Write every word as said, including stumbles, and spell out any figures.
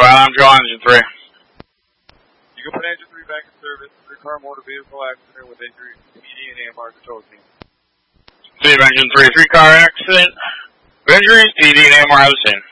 I'm Joe, engine three. You can put engine three back in service. Three-car motor vehicle accident with injury to P D and A M R to tow team. Steve, engine three, three-car accident. Injuries, P D and A M R have the scene.